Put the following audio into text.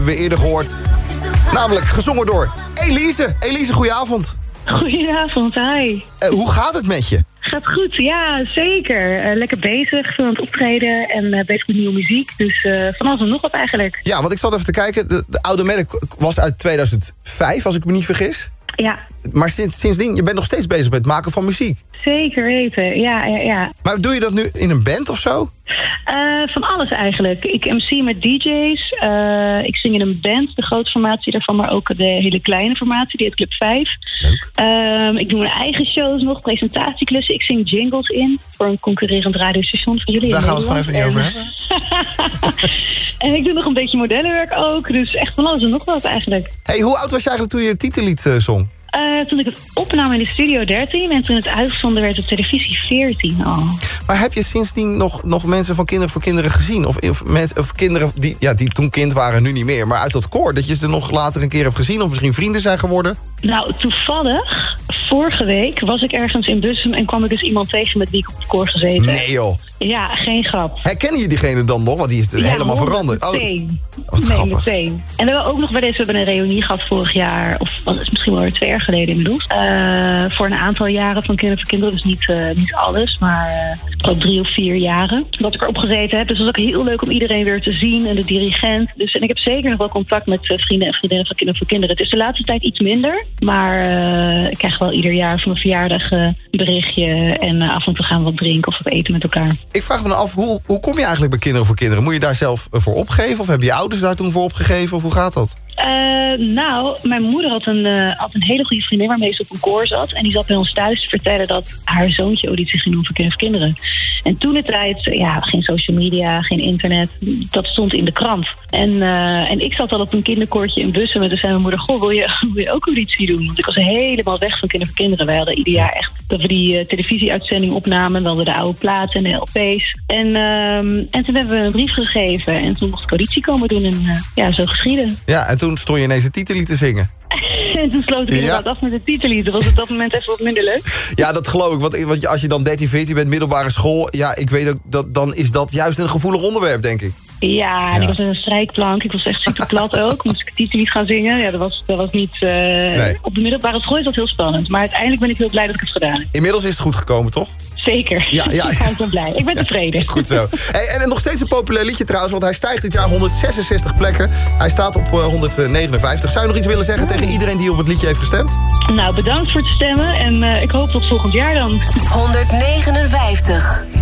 we eerder gehoord. Namelijk gezongen door Elise. Elise, goedenavond. Goedenavond, hi. Hoe gaat het met je? Gaat goed, ja, zeker. Lekker bezig, veel aan het optreden en bezig met nieuwe muziek. Dus van alles en nog wat eigenlijk. Ja, want ik zat even te kijken. De Automatic was uit 2005, als ik me niet vergis. Ja. Maar sindsdien, je bent nog steeds bezig met het maken van muziek. Zeker weten, ja. Maar doe je dat nu in een band of zo? Van alles eigenlijk. Ik MC met DJ's. Ik zing in een band, de grote formatie daarvan, maar ook de hele kleine formatie, die heet Club 5. Leuk. Ik doe mijn eigen shows nog, presentatieklussen. Ik zing jingles in voor een concurrerend radiostation van jullie. Daar gaan we het gewoon even niet over hebben. En ik doe nog een beetje modellenwerk ook. Dus echt van alles en nog wat eigenlijk. Hey, hoe oud was je eigenlijk toen je het titellied zong? Toen ik het opnam in de studio 13 en toen het uitgezonden werd op televisie 14 al. Maar heb je sindsdien nog mensen van Kinderen voor Kinderen gezien? Of kinderen die toen kind waren, nu niet meer. Maar uit dat koor, dat je ze nog later een keer hebt gezien? Of misschien vrienden zijn geworden? Nou, toevallig, vorige week was ik ergens in Bussum en kwam ik dus iemand tegen met wie ik op het koor gezeten. Nee joh. Ja, geen grap. Herkennen je diegene dan nog? Want die is helemaal veranderd. Meteen. Wat grappig. Meteen. En we hebben ook nog bij deze, we hebben een reunie gehad vorig jaar, of was het misschien wel weer 2 jaar geleden inmiddels. Voor een aantal jaren van Kinderen voor Kinderen, dus niet alles, maar ook 3 of 4 jaren dat ik erop gezeten heb. Dus het was ook heel leuk om iedereen weer te zien en de dirigent. Dus, en ik heb zeker nog wel contact met vrienden en vriendinnen van Kinderen voor Kinderen. Het is de laatste tijd iets minder, maar ik krijg wel ieder jaar van mijn verjaardag een berichtje en af en toe gaan we wat drinken of wat eten met elkaar. Ik vraag me af, hoe kom je eigenlijk bij Kinderen voor Kinderen? Moet je daar zelf voor opgeven? Of hebben je ouders daar toen voor opgegeven? Of hoe gaat dat? Nou, mijn moeder had een hele goede vriendin waarmee ze op een koor zat. En die zat bij ons thuis te vertellen dat haar zoontje auditie ging doen voor Kinderen voor Kinderen. En toen de tijd, geen social media, geen internet. Dat stond in de krant. En ik zat al op een kinderkoortje in Bussum. En toen zei mijn moeder, goh, wil je ook auditie doen? Want ik was helemaal weg van Kinderen voor Kinderen. Wij hadden ieder jaar echt dat we die televisieuitzending opnamen. We hadden de oude platen en de LP's. En toen hebben we een brief gegeven. En toen mocht ik auditie komen doen. En zo geschieden. Ja, en toen stond je ineens een titellied te zingen. En toen sloot ik inderdaad af met de titellied. Dat was op dat moment even wat minder leuk. Ja, dat geloof ik. Want als je dan 13, 14 bent, middelbare school, ja, ik weet ook, dan is dat juist een gevoelig onderwerp, denk ik. Ja, en ik was in een strijkplank. Ik was echt super plat ook. Moest ik het titellied gaan zingen. Ja, dat was niet... Nee. Op de middelbare school is dat heel spannend. Maar uiteindelijk ben ik heel blij dat ik het gedaan heb. Inmiddels is het goed gekomen, toch? Zeker. Ja. Ik ben blij. Ik ben tevreden. Goed zo. Hey, en nog steeds een populair liedje trouwens, want hij stijgt dit jaar 166 plekken. Hij staat op 159. Zou je nog iets willen zeggen tegen iedereen die op het liedje heeft gestemd? Nou, bedankt voor het stemmen. En ik hoop tot volgend jaar dan. 159.